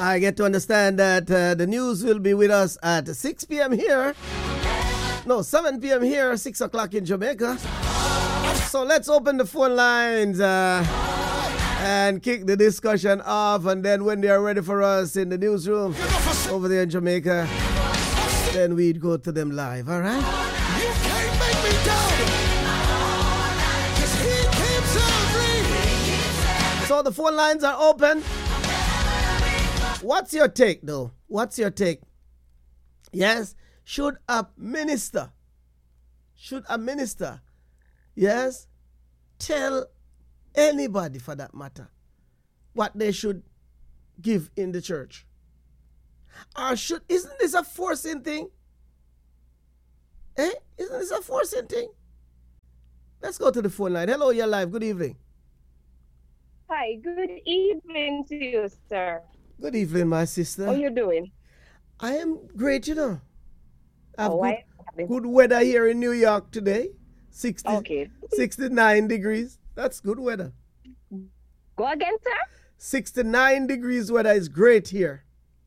I get to understand that the news will be with us at 6 p.m. here. No, 7 p.m. here, 6 o'clock in Jamaica. So let's open the phone lines and kick the discussion off. And then when they are ready for us in the newsroom over there in Jamaica, then we'd go to them live, all right? You can't make me doubt it. 'Cause he keeps on me. So the phone lines are open. What's your take, though? What's your take? Yes? Should a minister, yes, tell anybody for that matter what they should give in the church? Or isn't this a forcing thing? Isn't this a forcing thing? Let's go to the phone line. Hello, you're live. Good evening. Hi, good evening to you, sir. Good evening, my sister. How you doing? I am great, you know. I've why? good weather here in New York today. 69 degrees. That's good weather. Go again, sir? 69 degrees weather is great here.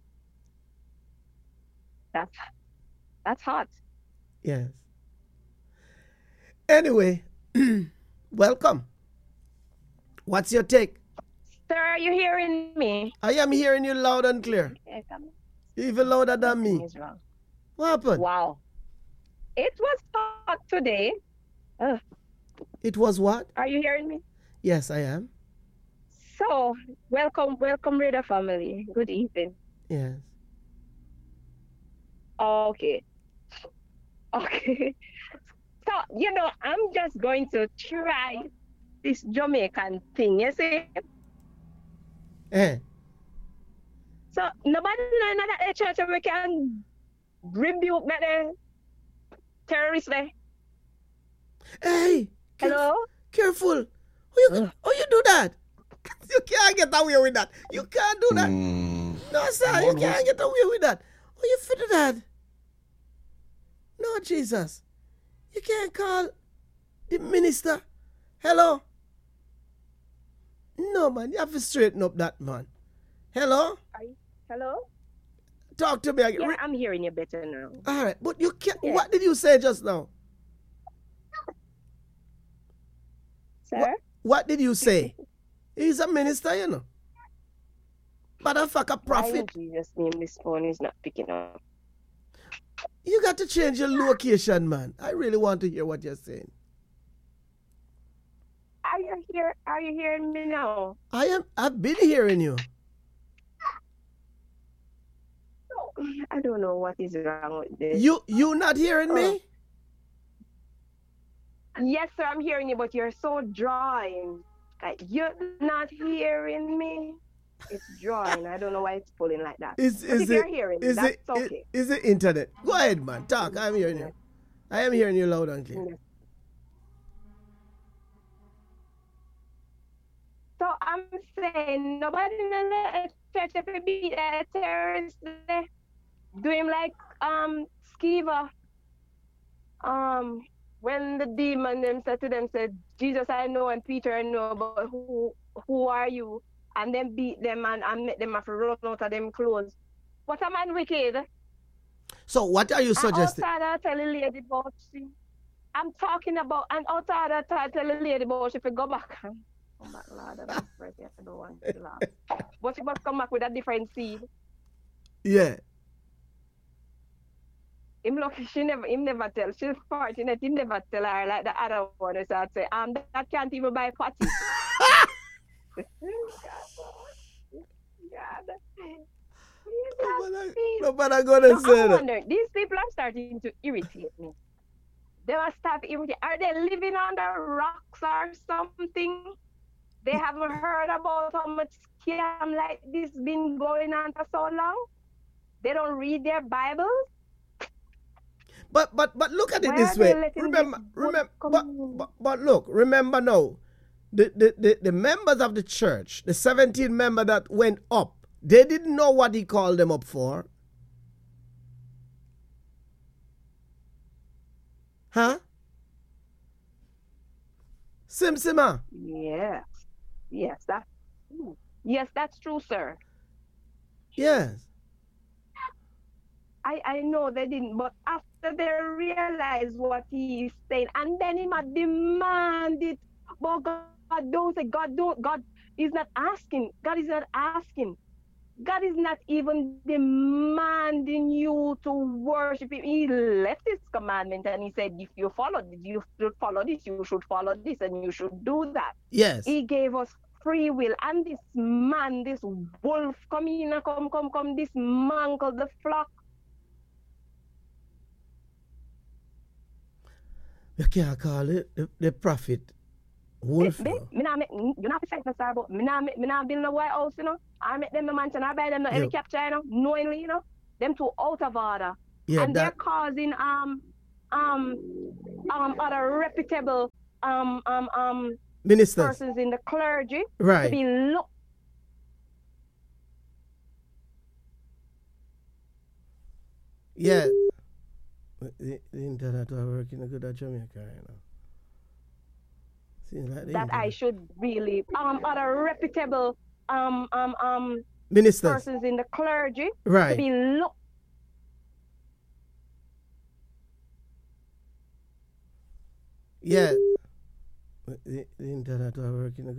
That's hot. Yes. Anyway, welcome. What's your take? Sir, are you hearing me? I am hearing you loud and clear. Even louder than me. Is wrong. What happened? Wow. It was hot today. It was what? Are you hearing me? Yes, I am. So, welcome, Raider family. Good evening. Yes. Okay. So, I'm just going to try this Jamaican thing, you see? So, nobody know that the church we can rebuke the terrorists there. Hey! Hello? Careful! How you do that? You can't get away with that. You can't do that. No, sir, you can't get away with that. How you fit do that? No, Jesus. You can't call the minister. Hello? No, man. You have to straighten up that man. Hello? Hello? Talk to me again. Yeah, I'm hearing you better now. All right. But you can't. Yeah. What did you say just now? Sir? What did you say? He's a minister, you know. Motherfucker, prophet. Why in Jesus' name this phone is not picking up? You got to change your location, man. I really want to hear what you're saying. Are you hearing me now? I've been hearing you. I don't know what is wrong with this. You not hearing me? Yes, sir, I'm hearing you, but you're so dry. Like, you're not hearing me. It's drawing. I don't know why it's pulling like that. You're hearing me, that's okay. Is it internet? Go ahead, man. Talk. I'm hearing you. I am hearing you loud and clear. Yes. So I'm saying nobody in the church if we beat a terrorist there. Do him like Skiva. When the demon them said to them, said, Jesus I know and Peter I know, but who are you? And then beat them and make them have to run out of them clothes. What a man wicked. So what are you suggesting? And outside I tell the lady about she. I'm talking about, and outside I tell the lady about she go back. Come back, Lord, I don't want to laugh. But she must come back with a different seed. Yeah. Him never tell. She's fortunate, he never tell her like the other one. So I'd say, that can't even buy patty. Nobody gonna say I that. wonder, these people are starting to irritate me. They must start irritating. Are they living under rocks or something? They haven't heard about how much scam like this been going on for so long. They don't read their Bibles. But look at it this way. Remember, but look, remember now, the members of the church, the 17 members that went up, they didn't know what he called them up for. Huh? Yes, that's true, sir. Yes. I know they didn't, but after they realize what he is saying, and then he might demand it. But God don't say, God is not asking. God is not asking. God is not even demanding you to worship Him. He left His commandment and He said, if you follow this, you should follow this, you should follow this, and you should do that. Yes. He gave us free will. And this man, this wolf, come in, come, dismantle the flock. You can't call it the prophet wolf. You not to fight no star, but me not build no White House, you know. I make them no mansion, I buy them no helicopter, you know, knowingly, you know. Them two out of order. Yeah, and they're causing other reputable ministers, persons in the clergy right, to be looked. Yeah. The internet are working good at Jamaica right now. Seems like That I should really other reputable ministers, persons in the clergy right, to be looked. Yeah. The internet are working